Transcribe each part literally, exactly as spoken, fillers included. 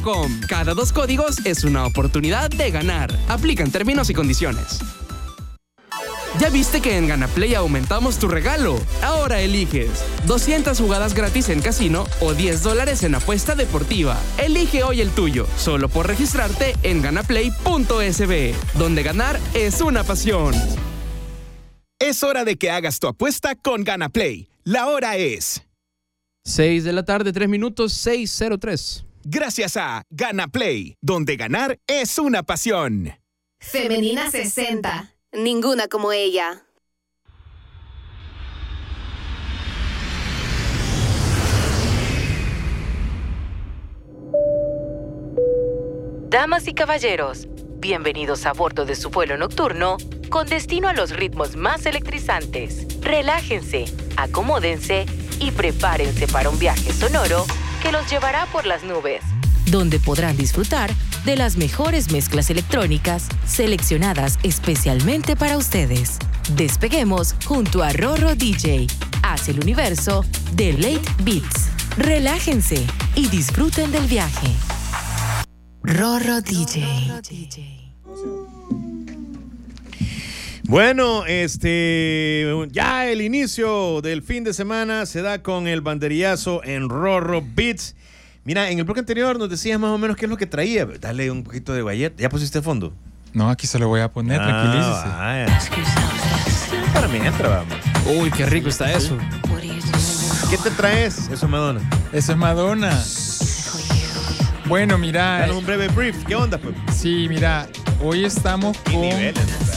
com. Cada dos códigos es una oportunidad de ganar. Aplican términos y condiciones. ¿Ya viste que en GanaPlay aumentamos tu regalo? Ahora eliges doscientas jugadas gratis en casino o diez dólares en apuesta deportiva. Elige hoy el tuyo, solo por registrarte en ganaplay punto es be, donde ganar es una pasión. Es hora de que hagas tu apuesta con GanaPlay. La hora es seis de la tarde, tres minutos, seis cero tres. Gracias a GanaPlay, donde ganar es una pasión. Femenina sesenta. Ninguna como ella. Damas y caballeros, bienvenidos a bordo de su vuelo nocturno con destino a los ritmos más electrizantes. Relájense, acomódense y prepárense para un viaje sonoro que los llevará por las nubes, donde podrán disfrutar de las mejores mezclas electrónicas seleccionadas especialmente para ustedes. Despeguemos junto a Rorro D J hacia el universo de Late Beats. Relájense y disfruten del viaje. Rorro D J. Bueno, este, ya el inicio del fin de semana se da con el banderillazo en Rorro Beats. Mira, en el bloque anterior nos decías más o menos qué es lo que traía. Dale un poquito de guayet. ¿Ya pusiste fondo? No, aquí se lo voy a poner, ah, tranquilícese. Vaya. Para mientras, vamos. Uy, qué rico está eso. ¿Qué te traes? Eso es Madonna. Eso es Madonna. Bueno, mira. Danos un breve brief. ¿Qué onda, pues? Sí, mira. Hoy estamos con... niveles,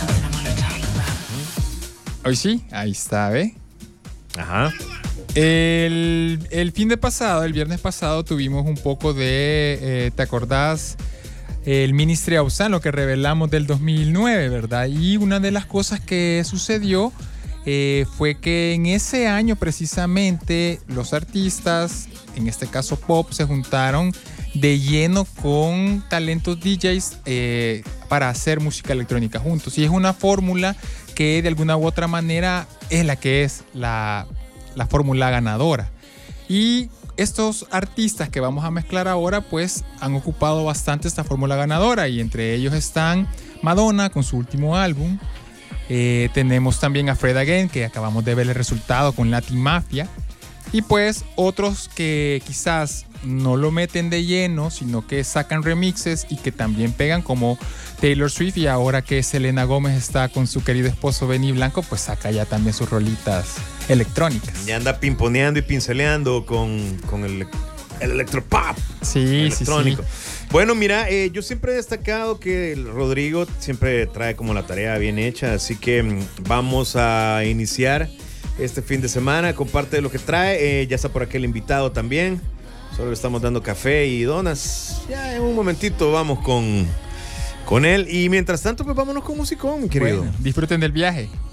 Hoy sí, ahí está, ¿ve? Ajá. El, el fin de pasado, el viernes pasado, tuvimos un poco de, eh, ¿te acordás? El Ministry of Sound, lo que revelamos del dos mil nueve, ¿verdad? Y una de las cosas que sucedió eh, fue que en ese año precisamente los artistas, en este caso pop, se juntaron de lleno con talentos D Js eh, para hacer música electrónica juntos. Y es una fórmula que de alguna u otra manera es la que es la... la fórmula ganadora. Y estos artistas que vamos a mezclar ahora pues han ocupado bastante esta fórmula ganadora, y entre ellos están Madonna con su último álbum. Eh, tenemos también a Fred Again, que acabamos de ver el resultado con Latin Mafia, y pues otros que quizás no lo meten de lleno, sino que sacan remixes y que también pegan, como Taylor Swift, y ahora que Selena Gómez está con su querido esposo Benny Blanco, pues saca ya también sus rolitas electrónicas. Ya anda pimponeando y pinceleando con, con el, el electropop. Sí, electrónico. sí, sí. Bueno, mira, eh, yo siempre he destacado que el Rodrigo siempre trae como la tarea bien hecha, así que mm, vamos a iniciar este fin de semana con parte de lo que trae. Eh, ya está por aquí el invitado también. Solo le estamos dando café y donas. Ya en un momentito vamos con, con él. Y mientras tanto, pues vámonos con musicón, mi querido. Bueno, disfruten del viaje.